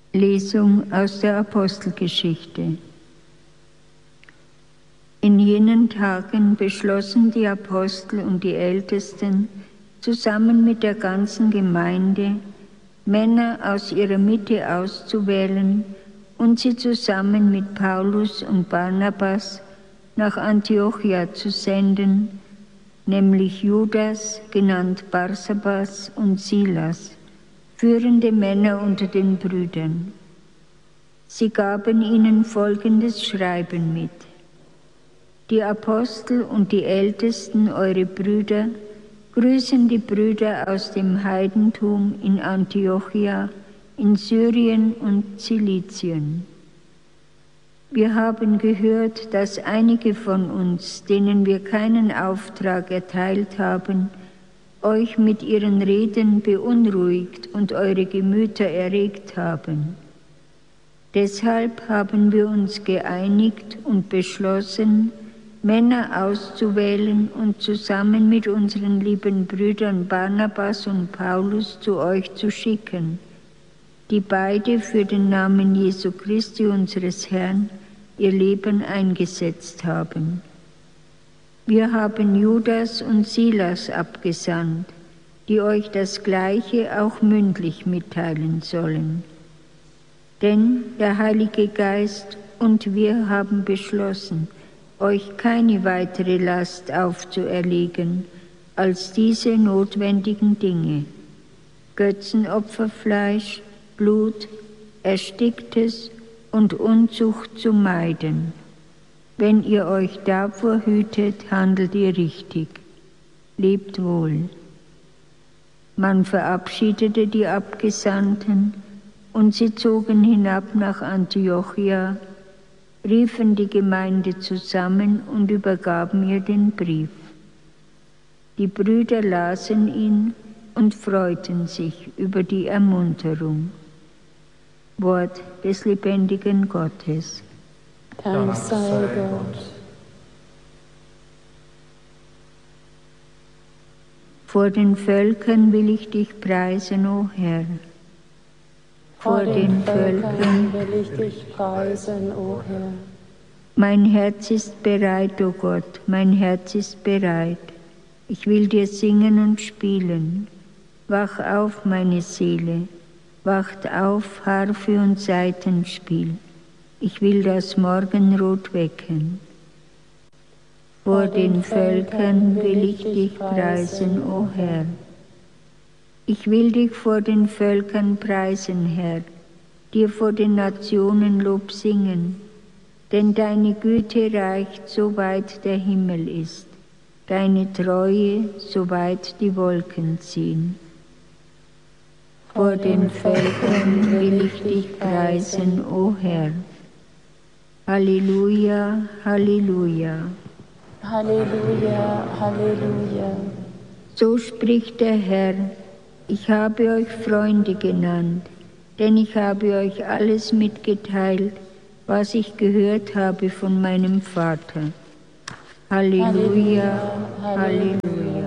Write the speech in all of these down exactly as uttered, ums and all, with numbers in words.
Lesung aus der Apostelgeschichte. In jenen Tagen beschlossen die Apostel und die Ältesten zusammen mit der ganzen Gemeinde, Männer aus ihrer Mitte auszuwählen und sie zusammen mit Paulus und Barnabas nach Antiochia zu senden, nämlich Judas, genannt Barsabas, und Silas, führende Männer unter den Brüdern. Sie gaben ihnen folgendes Schreiben mit: Die Apostel und die Ältesten, eure Brüder, grüßen die Brüder aus dem Heidentum in Antiochia, in Syrien und Zilizien. Wir haben gehört, dass einige von uns, denen wir keinen Auftrag erteilt haben, euch mit ihren Reden beunruhigt und eure Gemüter erregt haben. Deshalb haben wir uns geeinigt und beschlossen, Männer auszuwählen und zusammen mit unseren lieben Brüdern Barnabas und Paulus zu euch zu schicken, die beide für den Namen Jesu Christi unseres Herrn ihr Leben eingesetzt haben. Wir haben Judas und Silas abgesandt, die euch das Gleiche auch mündlich mitteilen sollen. Denn der Heilige Geist und wir haben beschlossen, euch keine weitere Last aufzuerlegen, als diese notwendigen Dinge: Götzenopferfleisch, Blut, Ersticktes und Unzucht zu meiden. Wenn ihr euch davor hütet, handelt ihr richtig. Lebt wohl. Man verabschiedete die Abgesandten, und sie zogen hinab nach Antiochia, riefen die Gemeinde zusammen und übergaben ihr den Brief. Die Brüder lasen ihn und freuten sich über die Ermunterung. Wort des lebendigen Gottes. Dank sei Gott. Vor den Völkern will ich dich preisen, o Herr. Vor den Völkern will ich dich preisen, o Herr. Mein Herz ist bereit, o Gott, mein Herz ist bereit. Ich will dir singen und spielen. Wach auf, meine Seele, wacht auf, Harfe und Saitenspiel. Ich will das Morgenrot wecken. Vor den Völkern will ich dich preisen, o Herr. Ich will dich vor den Völkern preisen, Herr, dir vor den Nationen Lob singen, denn deine Güte reicht, so weit der Himmel ist, deine Treue, so weit die Wolken ziehen. Vor den Völkern will ich dich preisen, o Herr. Halleluja, Halleluja. Halleluja, Halleluja. So spricht der Herr: Ich habe euch Freunde genannt, denn ich habe euch alles mitgeteilt, was ich gehört habe von meinem Vater. Halleluja, Halleluja. Halleluja.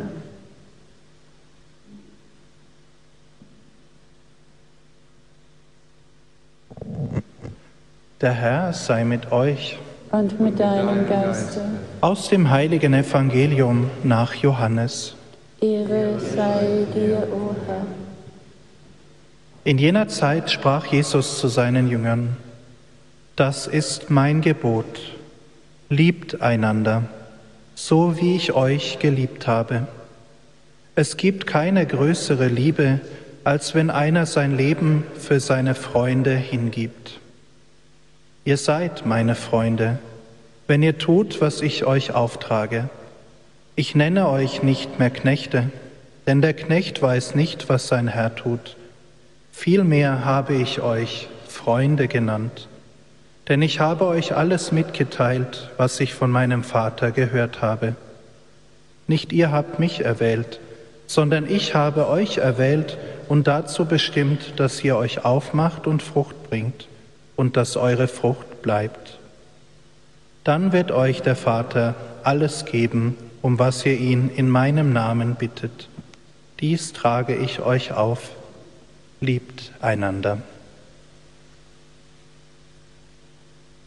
Der Herr sei mit euch. Und mit deinem Geiste. Aus dem heiligen Evangelium nach Johannes. Ehre sei dir, o Herr. In jener Zeit sprach Jesus zu seinen Jüngern: Das ist mein Gebot, liebt einander, so wie ich euch geliebt habe. Es gibt keine größere Liebe, als wenn einer sein Leben für seine Freunde hingibt. Ihr seid meine Freunde, wenn ihr tut, was ich euch auftrage. Ich nenne euch nicht mehr Knechte, denn der Knecht weiß nicht, was sein Herr tut. Vielmehr habe ich euch Freunde genannt, denn ich habe euch alles mitgeteilt, was ich von meinem Vater gehört habe. Nicht ihr habt mich erwählt, sondern ich habe euch erwählt und dazu bestimmt, dass ihr euch aufmacht und Frucht bringt und dass eure Frucht bleibt. Dann wird euch der Vater alles geben, um was ihr ihn in meinem Namen bittet. Dies trage ich euch auf. Liebt einander.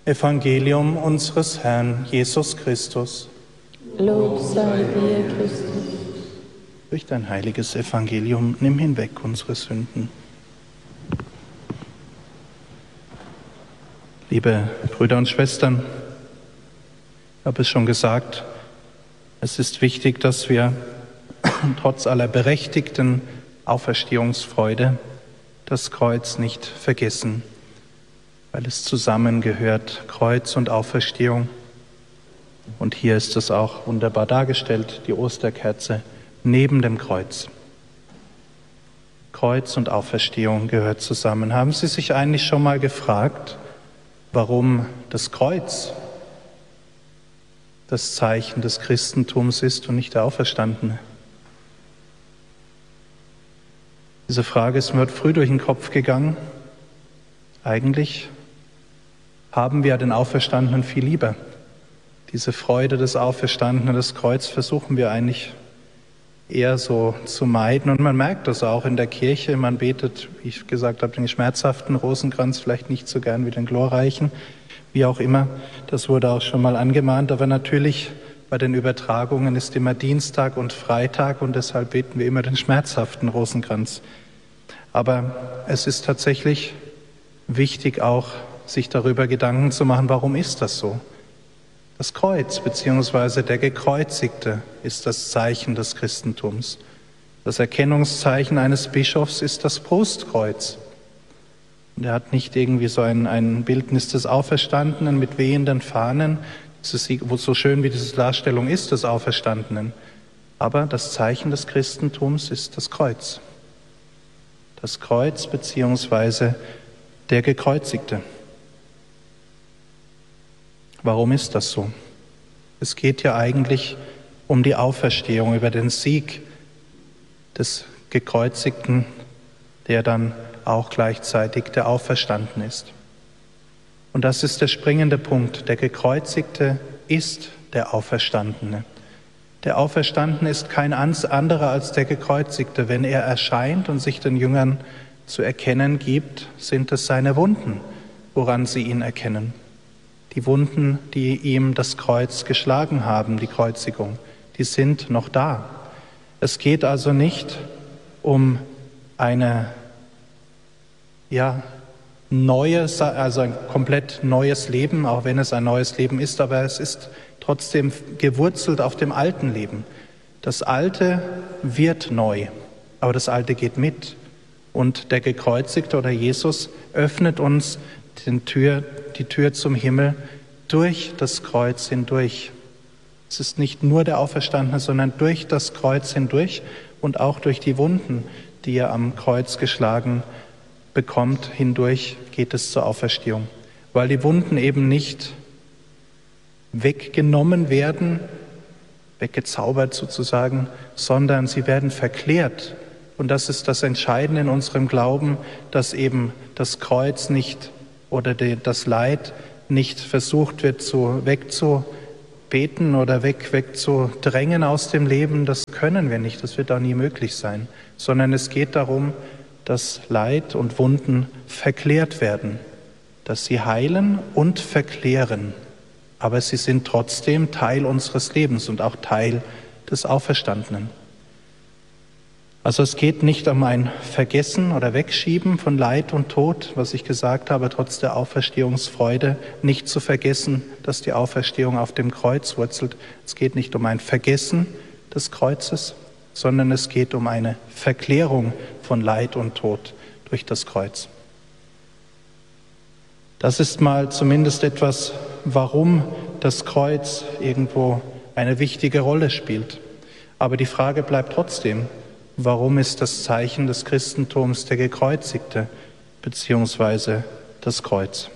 Evangelium unseres Herrn Jesus Christus. Lob sei dir, Christus. Durch dein heiliges Evangelium nimm hinweg unsere Sünden. Liebe Brüder und Schwestern, ich habe es schon gesagt, es ist wichtig, dass wir trotz aller berechtigten Auferstehungsfreude das Kreuz nicht vergessen, weil es zusammengehört, Kreuz und Auferstehung. Und hier ist es auch wunderbar dargestellt, die Osterkerze neben dem Kreuz. Kreuz und Auferstehung gehört zusammen. Haben Sie sich eigentlich schon mal gefragt, warum das Kreuz das Zeichen des Christentums ist und nicht der Auferstandene? Diese Frage ist mir früh durch den Kopf gegangen. Eigentlich haben wir den Auferstandenen viel lieber. Diese Freude des Auferstandenen, das Kreuz versuchen wir eigentlich eher so zu meiden. Und man merkt das auch in der Kirche. Man betet, wie ich gesagt habe, den schmerzhaften Rosenkranz vielleicht nicht so gern wie den glorreichen, wie auch immer. Das wurde auch schon mal angemahnt. Aber natürlich bei den Übertragungen ist immer Dienstag und Freitag und deshalb beten wir immer den schmerzhaften Rosenkranz. Aber es ist tatsächlich wichtig auch, sich darüber Gedanken zu machen, warum ist das so? Das Kreuz bzw. der Gekreuzigte ist das Zeichen des Christentums. Das Erkennungszeichen eines Bischofs ist das Brustkreuz. Und er hat nicht irgendwie so ein, ein Bildnis des Auferstandenen mit wehenden Fahnen, wo so schön wie diese Darstellung ist des Auferstandenen. Aber das Zeichen des Christentums ist das Kreuz. Das Kreuz bzw. der Gekreuzigte. Warum ist das so? Es geht ja eigentlich um die Auferstehung, über den Sieg des Gekreuzigten, der dann auch gleichzeitig der Auferstanden ist. Und das ist der springende Punkt. Der Gekreuzigte ist der Auferstandene. Der Auferstandene ist kein anderer als der Gekreuzigte. Wenn er erscheint und sich den Jüngern zu erkennen gibt, sind es seine Wunden, woran sie ihn erkennen. Die Wunden, die ihm das Kreuz geschlagen haben, die Kreuzigung, die sind noch da. Es geht also nicht um eine ja, neues, also ein komplett neues Leben, auch wenn es ein neues Leben ist, aber es ist trotzdem gewurzelt auf dem alten Leben. Das Alte wird neu, aber das Alte geht mit. Und der Gekreuzigte oder Jesus öffnet uns den Tür, die Tür zum Himmel durch das Kreuz hindurch. Es ist nicht nur der Auferstandene, sondern durch das Kreuz hindurch und auch durch die Wunden, die er am Kreuz geschlagen bekommt, hindurch geht es zur Auferstehung. Weil die Wunden eben nicht weggenommen werden, weggezaubert sozusagen, sondern sie werden verklärt. Und das ist das Entscheidende in unserem Glauben, dass eben das Kreuz nicht oder die, das Leid nicht versucht wird, zu, wegzubeten oder weg, wegzudrängen aus dem Leben. Das können wir nicht, das wird auch nie möglich sein. Sondern es geht darum, dass Leid und Wunden verklärt werden, dass sie heilen und verklären. Aber sie sind trotzdem Teil unseres Lebens und auch Teil des Auferstandenen. Also es geht nicht um ein Vergessen oder Wegschieben von Leid und Tod, was ich gesagt habe, trotz der Auferstehungsfreude, nicht zu vergessen, dass die Auferstehung auf dem Kreuz wurzelt. Es geht nicht um ein Vergessen des Kreuzes, sondern es geht um eine Verklärung von Leid und Tod durch das Kreuz. Das ist mal zumindest etwas, warum das Kreuz irgendwo eine wichtige Rolle spielt. Aber die Frage bleibt trotzdem, warum ist das Zeichen des Christentums der Gekreuzigte beziehungsweise das Kreuz?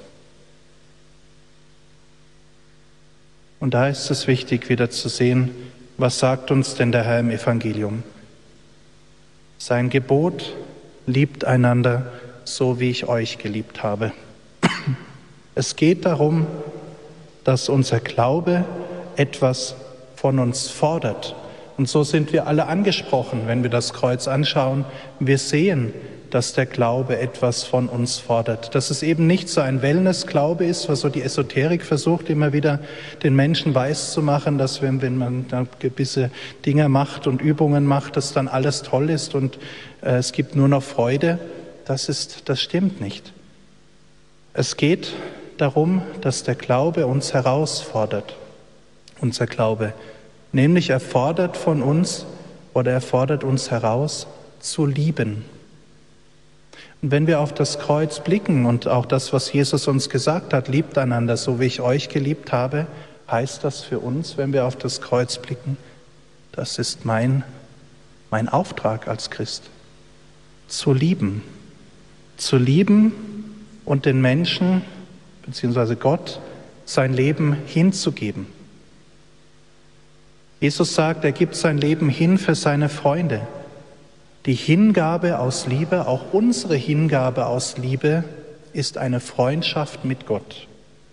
Und da ist es wichtig, wieder zu sehen, was sagt uns denn der Herr im Evangelium? Sein Gebot: liebt einander, so wie ich euch geliebt habe. Es geht darum, dass unser Glaube etwas von uns fordert. Und so sind wir alle angesprochen, wenn wir das Kreuz anschauen. Wir sehen, dass der Glaube etwas von uns fordert. Dass es eben nicht so ein Wellness-Glaube ist, was so die Esoterik versucht, immer wieder den Menschen weiszumachen, dass wenn, wenn man da gewisse Dinge macht und Übungen macht, dass dann alles toll ist und äh, es gibt nur noch Freude. Das ist, das stimmt nicht. Es geht darum, dass der Glaube uns herausfordert, unser Glaube. Nämlich er fordert von uns oder er fordert uns heraus, zu lieben. Und wenn wir auf das Kreuz blicken und auch das, was Jesus uns gesagt hat, liebt einander, so wie ich euch geliebt habe, heißt das für uns, wenn wir auf das Kreuz blicken, das ist mein, mein Auftrag als Christ, zu lieben. Zu lieben und den Menschen, beziehungsweise Gott, sein Leben hinzugeben. Jesus sagt, er gibt sein Leben hin für seine Freunde. Die Hingabe aus Liebe, auch unsere Hingabe aus Liebe, ist eine Freundschaft mit Gott.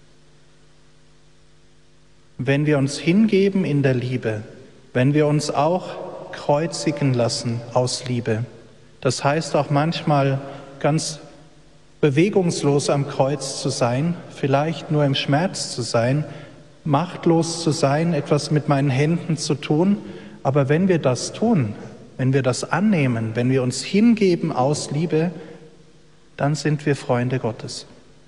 Wenn wir uns hingeben in der Liebe, wenn wir uns auch kreuzigen lassen aus Liebe, das heißt auch manchmal ganz bewegungslos am Kreuz zu sein, vielleicht nur im Schmerz zu sein, machtlos zu sein, etwas mit meinen Händen zu tun, aber wenn wir das tun, wenn wir das annehmen, wenn wir uns hingeben aus Liebe, dann sind wir Freunde Gottes.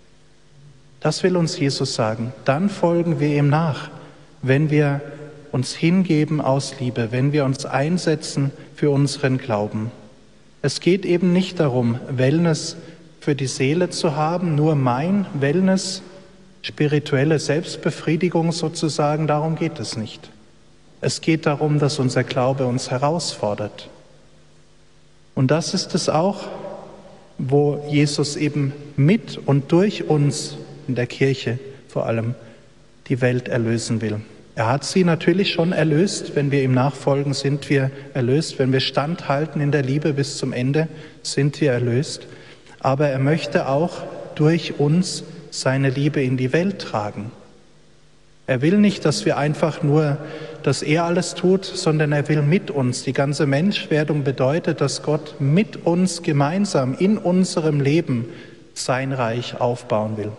Das will uns Jesus sagen. Dann folgen wir ihm nach, wenn wir uns hingeben aus Liebe, wenn wir uns einsetzen für unseren Glauben. Es geht eben nicht darum, Wellness für die Seele zu haben, nur mein Wellness, spirituelle Selbstbefriedigung sozusagen, darum geht es nicht. Es geht darum, dass unser Glaube uns herausfordert. Und das ist es auch, wo Jesus eben mit und durch uns in der Kirche vor allem die Welt erlösen will. Er hat sie natürlich schon erlöst, wenn wir ihm nachfolgen, sind wir erlöst. Wenn wir standhalten in der Liebe bis zum Ende, sind wir erlöst. Aber er möchte auch durch uns seine Liebe in die Welt tragen. Er will nicht, dass wir einfach nur, dass er alles tut, sondern er will mit uns. Die ganze Menschwerdung bedeutet, dass Gott mit uns gemeinsam in unserem Leben sein Reich aufbauen will.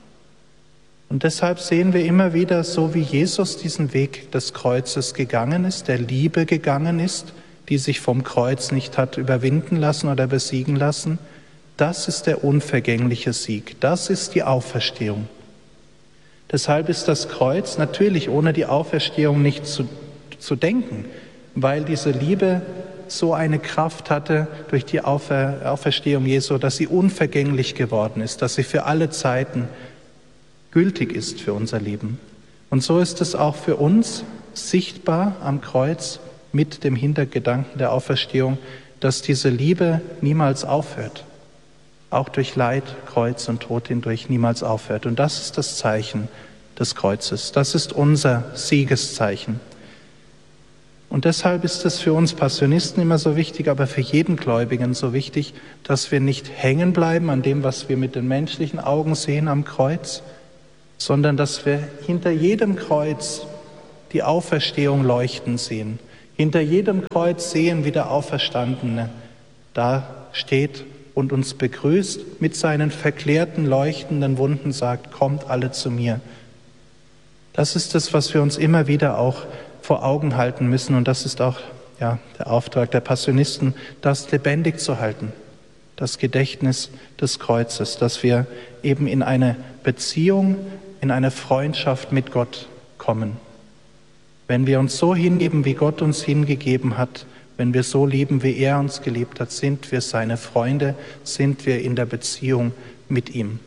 Und deshalb sehen wir immer wieder, so wie Jesus diesen Weg des Kreuzes gegangen ist, der Liebe gegangen ist, die sich vom Kreuz nicht hat überwinden lassen oder besiegen lassen, das ist der unvergängliche Sieg, das ist die Auferstehung. Deshalb ist das Kreuz natürlich ohne die Auferstehung nicht zu, zu denken, weil diese Liebe so eine Kraft hatte durch die Aufer, Auferstehung Jesu, dass sie unvergänglich geworden ist, dass sie für alle Zeiten gültig ist für unser Leben. Und so ist es auch für uns sichtbar am Kreuz mit dem Hintergedanken der Auferstehung, dass diese Liebe niemals aufhört, auch durch Leid, Kreuz und Tod hindurch niemals aufhört. Und das ist das Zeichen des Kreuzes. Das ist unser Siegeszeichen. Und deshalb ist es für uns Passionisten immer so wichtig, aber für jeden Gläubigen so wichtig, dass wir nicht hängen bleiben an dem, was wir mit den menschlichen Augen sehen am Kreuz, sondern dass wir hinter jedem Kreuz die Auferstehung leuchten sehen. Hinter jedem Kreuz sehen, wie der Auferstandene da steht und uns begrüßt, mit seinen verklärten, leuchtenden Wunden sagt, kommt alle zu mir. Das ist es, was wir uns immer wieder auch vor Augen halten müssen. Und das ist auch ja, der Auftrag der Passionisten, das lebendig zu halten. Das Gedächtnis des Kreuzes, dass wir eben in eine Beziehung, in eine Freundschaft mit Gott kommen. Wenn wir uns so hingeben, wie Gott uns hingegeben hat, wenn wir so lieben, wie er uns geliebt hat, sind wir seine Freunde, sind wir in der Beziehung mit ihm.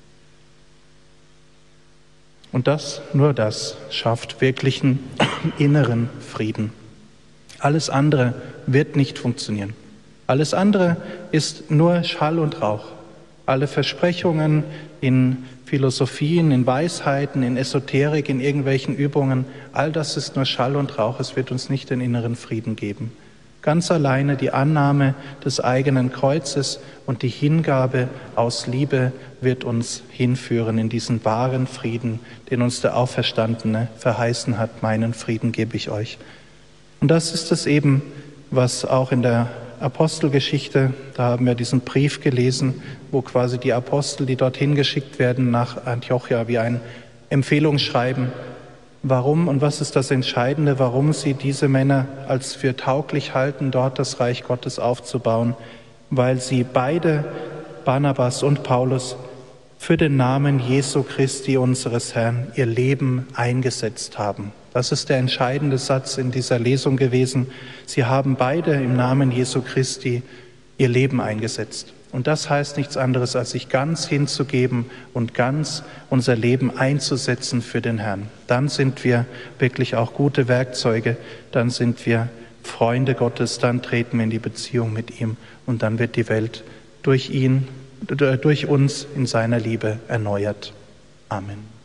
Und das, nur das, schafft wirklichen inneren Frieden. Alles andere wird nicht funktionieren. Alles andere ist nur Schall und Rauch. Alle Versprechungen in Philosophien, in Weisheiten, in Esoterik, in irgendwelchen Übungen, all das ist nur Schall und Rauch. Es wird uns nicht den inneren Frieden geben. Ganz alleine die Annahme des eigenen Kreuzes und die Hingabe aus Liebe wird uns hinführen in diesen wahren Frieden, den uns der Auferstandene verheißen hat. Meinen Frieden gebe ich euch. Und das ist es eben, was auch in der Apostelgeschichte, da haben wir diesen Brief gelesen, wo quasi die Apostel, die dorthin geschickt werden nach Antiochia, wie ein Empfehlungsschreiben. Warum und was ist das Entscheidende, warum sie diese Männer als für tauglich halten, dort das Reich Gottes aufzubauen? Weil sie beide, Barnabas und Paulus, für den Namen Jesu Christi, unseres Herrn, ihr Leben eingesetzt haben. Das ist der entscheidende Satz in dieser Lesung gewesen. Sie haben beide im Namen Jesu Christi ihr Leben eingesetzt. Und das heißt nichts anderes, als sich ganz hinzugeben und ganz unser Leben einzusetzen für den Herrn. Dann sind wir wirklich auch gute Werkzeuge, dann sind wir Freunde Gottes, dann treten wir in die Beziehung mit ihm und dann wird die Welt durch ihn, durch uns in seiner Liebe erneuert. Amen.